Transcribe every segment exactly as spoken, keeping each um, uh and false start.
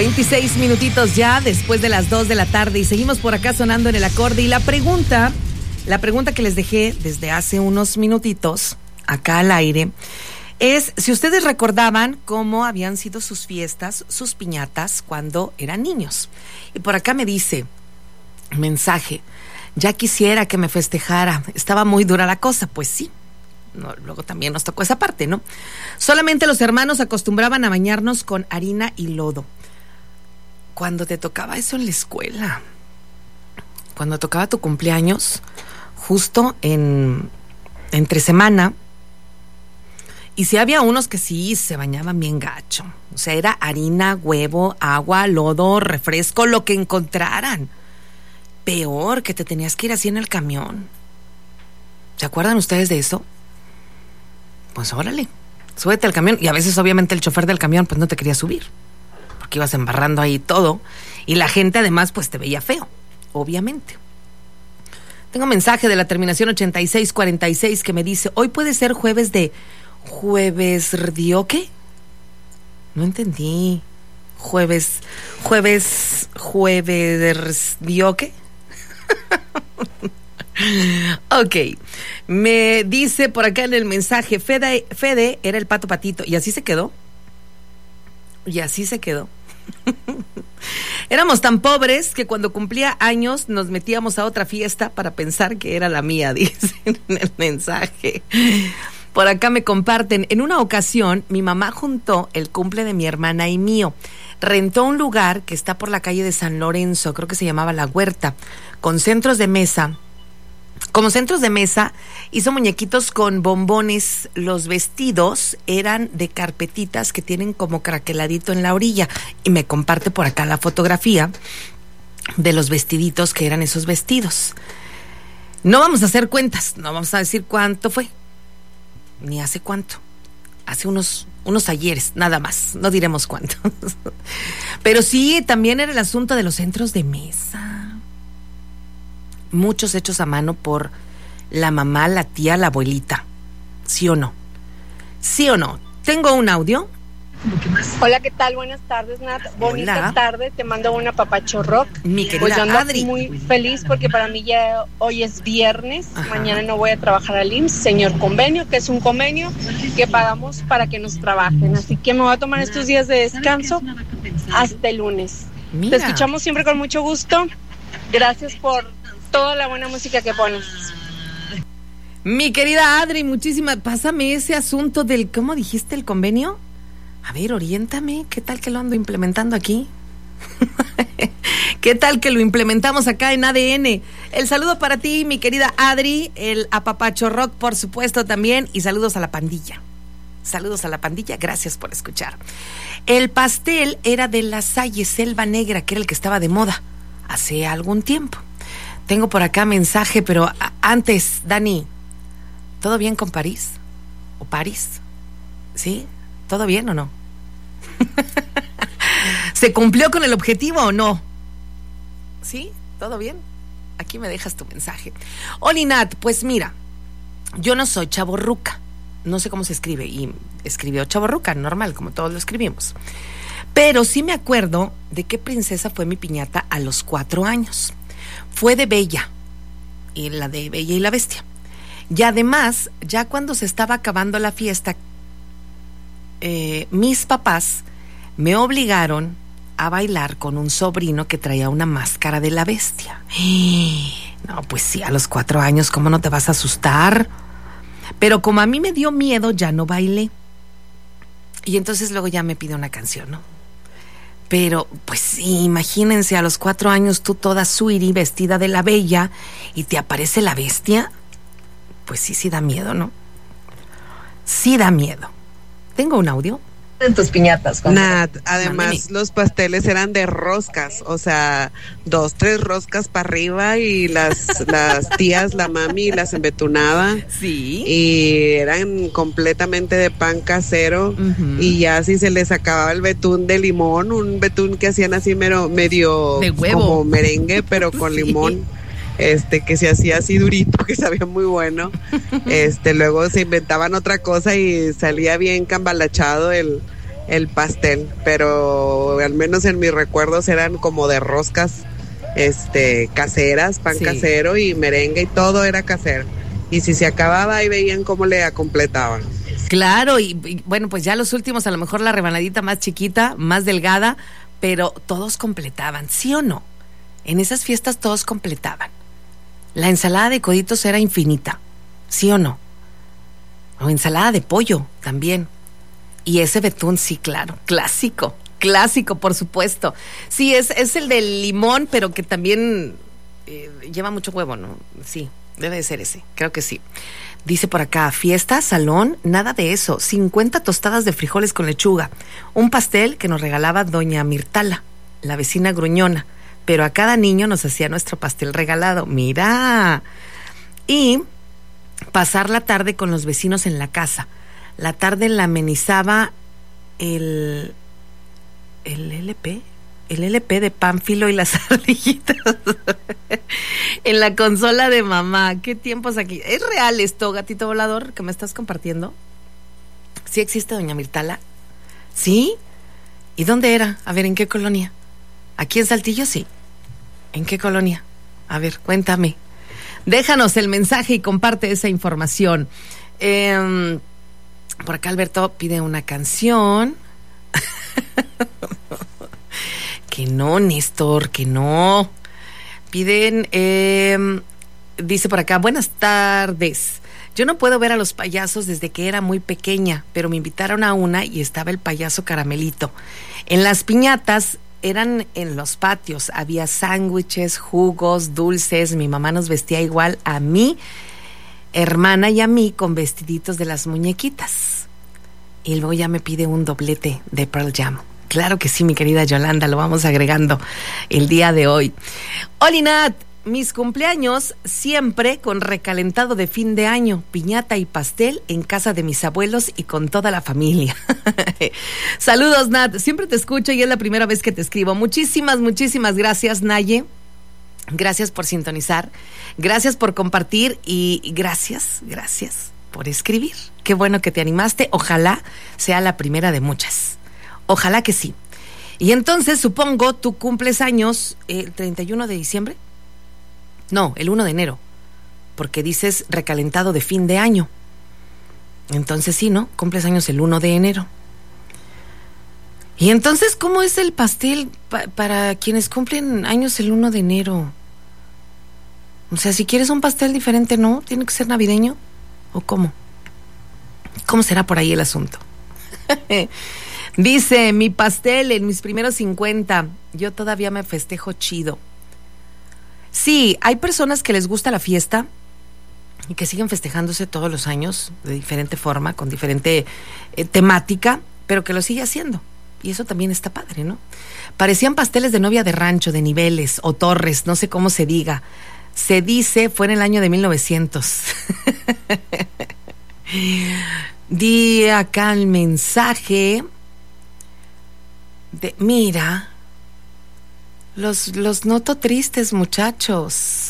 veintiséis minutitos ya después de las dos de la tarde y seguimos por acá sonando en el acorde. Y la pregunta, la pregunta que les dejé desde hace unos minutitos acá al aire es si ustedes recordaban cómo habían sido sus fiestas, sus piñatas cuando eran niños. Y por acá me dice, mensaje, ya quisiera que me festejara, estaba muy dura la cosa. Pues sí. No, luego también nos tocó esa parte, ¿no? Solamente los hermanos acostumbraban a bañarnos con harina y lodo. Cuando te tocaba eso en la escuela, cuando tocaba tu cumpleaños, justo en entre semana, y si había unos que sí se bañaban bien gacho. O sea, era harina, huevo, agua, lodo, refresco, lo que encontraran. Peor, que te tenías que ir así en el camión. ¿Se acuerdan ustedes de eso? Pues órale, súbete al camión. Y a veces obviamente el chofer del camión pues no te quería subir, porque ibas embarrando ahí todo. Y la gente además pues te veía feo, obviamente. Tengo mensaje de la terminación ochenta y seis cuarenta y seis que me dice, hoy puede ser jueves de jueves rdioque. No entendí. Jueves, jueves, jueves rdioque. Ok, me dice por acá en el mensaje, Fede, Fede era el Pato Patito, y así se quedó, y así se quedó. Éramos tan pobres que cuando cumplía años nos metíamos a otra fiesta para pensar que era la mía, dicen en el mensaje. Por acá me comparten, en una ocasión mi mamá juntó el cumple de mi hermana y mío, rentó un lugar que está por la calle de San Lorenzo, creo que se llamaba La Huerta, con centros de mesa. Como centros de mesa, hizo muñequitos con bombones. Los vestidos eran de carpetitas que tienen como craqueladito en la orilla. Y me comparte por acá la fotografía de los vestiditos que eran esos vestidos. No vamos a hacer cuentas, no vamos a decir cuánto fue, ni hace cuánto. Hace unos, unos ayeres, nada más, no diremos cuánto. Pero sí, también era el asunto de los centros de mesa. Muchos hechos a mano por la mamá, la tía, la abuelita. ¿Sí o no? ¿Sí o no? Tengo un audio. Hola, ¿qué tal? Buenas tardes, Nat. Bonita Hola. tarde. Te mando una papacho rock. Mi querida Pues yo ando Adri. muy feliz porque para mí ya hoy es viernes. Ajá. Mañana no voy a trabajar al I M S S, señor convenio, que es un convenio que pagamos para que nos trabajen. Así que me voy a tomar estos días de descanso hasta el lunes. Mira. Te escuchamos siempre con mucho gusto. Gracias por toda la buena música que pones. Mi querida Adri, muchísimas. Pásame ese asunto del, ¿cómo dijiste el convenio? A ver, oriéntame, ¿qué tal que lo ando implementando aquí? ¿Qué tal que lo implementamos acá en A D N? El saludo para ti, mi querida Adri, el apapacho rock, por supuesto, también, y saludos a la pandilla. Saludos a la pandilla, gracias por escuchar. El pastel era de La Salle, Selva Negra, que era el que estaba de moda hace algún tiempo. Tengo por acá mensaje, pero a- antes, Dani, ¿todo bien con París? ¿O París? ¿Sí? ¿Todo bien o no? ¿Se cumplió con el objetivo o no? ¿Sí? ¿Todo bien? Aquí me dejas tu mensaje. Oli Nat, pues mira, yo no soy chavorruca, no sé cómo se escribe, y escribió chavorruca, normal, como todos lo escribimos. Pero sí me acuerdo de qué princesa fue mi piñata a los cuatro años. Fue de Bella, y la de Bella y la Bestia. Y además, ya cuando se estaba acabando la fiesta, eh, mis papás me obligaron a bailar con un sobrino que traía una máscara de la bestia. No, pues sí, a los cuatro años, ¿cómo no te vas a asustar? Pero como a mí me dio miedo, ya no bailé. Y entonces luego ya me pide una canción, ¿no? Pero, pues sí, imagínense a los cuatro años tú toda suiri, vestida de la bella, y te aparece la bestia. Pues sí, sí da miedo, ¿no? Sí da miedo. ¿Tengo un audio? En tus piñatas. Nat, además Mándeme. los pasteles eran de roscas, o sea, dos, tres roscas para arriba y las, las tías, la mami las embetunaba Sí. y eran completamente de pan casero. Uh-huh. Y ya si se les acababa el betún de limón, un betún que hacían así mero, medio De huevo. como merengue, pero con Sí. limón. Este, que se hacía así durito, que sabía muy bueno. Este, luego se inventaban otra cosa y salía bien cambalachado el, el pastel, pero al menos en mis recuerdos eran como de roscas este caseras, pan sí. casero y merengue y todo era casero. Y si se acababa ahí veían cómo le completaban. Claro, y, y bueno, pues ya los últimos, a lo mejor la rebanadita más chiquita, más delgada, pero todos completaban, ¿sí o no? En esas fiestas todos completaban. La ensalada de coditos era infinita, ¿sí o no? O ensalada de pollo también. Y ese betún, sí, claro, clásico, clásico, por supuesto. Sí, es, es el del limón, pero que también eh, lleva mucho huevo, ¿no? Sí, debe de ser ese, creo que sí. Dice por acá, fiesta, salón, nada de eso. cincuenta tostadas de frijoles con lechuga. Un pastel que nos regalaba doña Mirtala, la vecina gruñona. Pero a cada niño nos hacía nuestro pastel regalado. ¡Mira! Y pasar la tarde con los vecinos en la casa. La tarde la amenizaba el... ¿El L P? El L P de Pánfilo y las ardillitas en la consola de mamá. ¿Qué tiempos aquí? ¿Es real esto, gatito volador, que me estás compartiendo? ¿Sí existe doña Mirtala? ¿Sí? ¿Y dónde era? A ver, ¿en qué colonia? ¿Aquí en Saltillo? Sí. ¿En qué colonia? A ver, cuéntame. Déjanos el mensaje y comparte esa información. Eh, por acá Alberto pide una canción. Que no, Néstor, que no. Piden, eh, dice por acá, buenas tardes. Yo no puedo ver a los payasos desde que era muy pequeña, pero me invitaron a una y estaba el payaso Caramelito. En las piñatas eran en los patios, había sándwiches, jugos, dulces. Mi mamá nos vestía igual a mi hermana y a mí con vestiditos de las muñequitas. Y luego ya me pide un doblete de Pearl Jam. Claro que sí, mi querida Yolanda, lo vamos agregando el día de hoy. Oli Nat, mis cumpleaños siempre con recalentado de fin de año, piñata y pastel en casa de mis abuelos y con toda la familia. Saludos, Nat, siempre te escucho y es la primera vez que te escribo. Muchísimas, muchísimas gracias, Naye. Gracias por sintonizar, gracias por compartir y gracias, gracias por escribir. Qué bueno que te animaste, ojalá sea la primera de muchas. Ojalá que sí. Y entonces, supongo, tú cumples años el treinta y uno de diciembre. No, el uno de enero. Porque dices recalentado de fin de año. Entonces sí, ¿no? Cumples años el uno de enero. Y entonces, ¿cómo es el pastel pa- para quienes cumplen años el uno de enero? O sea, si quieres un pastel diferente, ¿no? ¿Tiene que ser navideño? ¿O cómo? ¿Cómo será por ahí el asunto? Dice, mi pastel en mis primeros cincuenta, yo todavía me festejo chido. Sí, hay personas que les gusta la fiesta y que siguen festejándose todos los años de diferente forma, con diferente eh, temática, pero que lo sigue haciendo. Y eso también está padre, ¿no? Parecían pasteles de novia de rancho, de niveles o torres, no sé cómo se diga. Se dice, fue en el año de mil novecientos. Di acá el mensaje de, mira, los, los noto tristes, muchachos.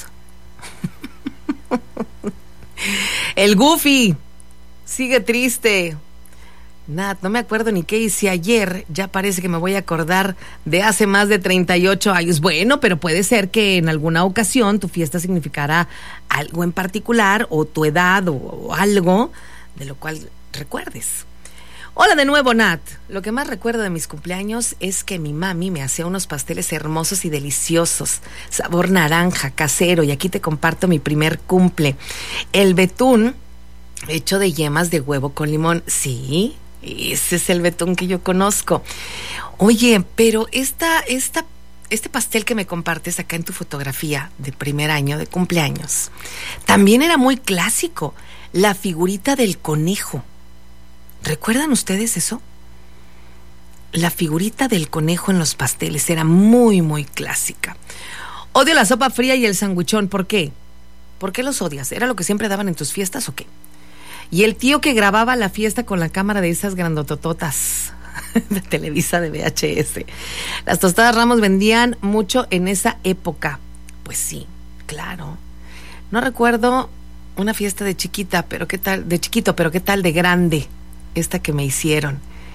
El Goofy sigue triste. Nat, no me acuerdo ni qué hice ayer. Ya parece que me voy a acordar de hace más de treinta y ocho años. Bueno, pero puede ser que en alguna ocasión tu fiesta significara algo en particular, o tu edad, o, o algo de lo cual recuerdes. Hola de nuevo, Nat. Lo que más recuerdo de mis cumpleaños es que mi mami me hacía unos pasteles hermosos y deliciosos, sabor naranja, casero, y aquí te comparto mi primer cumple. El betún hecho de yemas de huevo con limón. Sí, ese es el betún que yo conozco. Oye, pero esta, esta, este pastel que me compartes acá en tu fotografía de primer año de cumpleaños, también era muy clásico, la figurita del conejo. ¿Recuerdan ustedes eso? La figurita del conejo en los pasteles era muy, muy clásica. Odio la sopa fría y el sandwichón. ¿Por qué? ¿Por qué los odias? ¿Era lo que siempre daban en tus fiestas o qué? Y el tío que grababa la fiesta con la cámara de esas grandotototas de Televisa de V H S. Las tostadas Ramos vendían mucho en esa época. Pues sí, claro. No recuerdo una fiesta de chiquita, pero qué tal, de chiquito, pero qué tal de grande esta que me hicieron.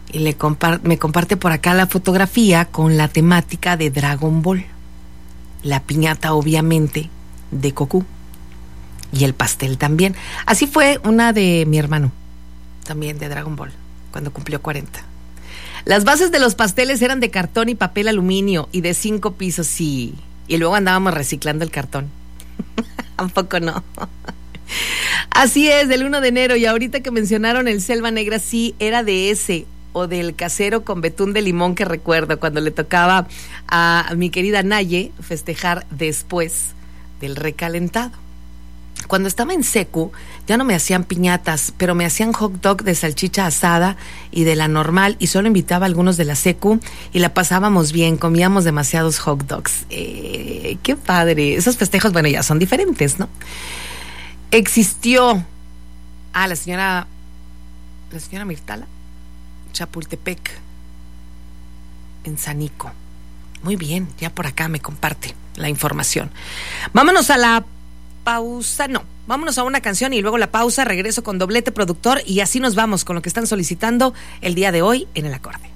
y le compar- me comparte por acá la fotografía con la temática de Dragon Ball. La piñata, obviamente, de Goku. Y el pastel también. Así fue una de mi hermano, también de Dragon Ball, cuando cumplió cuarenta. Las bases de los pasteles eran de cartón y papel aluminio y de cinco pisos, sí. Y luego andábamos reciclando el cartón. Tampoco no. Así es, del uno de enero. Y ahorita que mencionaron el Selva Negra, sí, era de ese, o del casero con betún de limón que recuerdo cuando le tocaba a mi querida Naye festejar después del recalentado. Cuando estaba en secu, ya no me hacían piñatas, pero me hacían hot dog de salchicha asada y de la normal, y solo invitaba a algunos de la secu y la pasábamos bien, comíamos demasiados hot dogs. Eh, ¡Qué padre! Esos festejos, bueno, ya son diferentes, ¿no? Existió, ah, la señora, la señora Mirtala, Chapultepec, en Sanico. Muy bien, ya por acá me comparte la información. Vámonos a la pausa, no, vámonos a una canción y luego la pausa, regreso con doblete productor y así nos vamos con lo que están solicitando el día de hoy en el acorde.